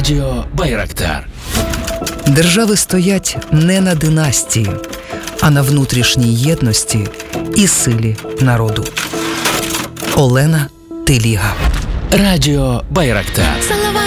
Радіо Байрактар. Держави стоять не на династії, а на внутрішній єдності і силі народу. Олена Теліга. Радіо Байрактар.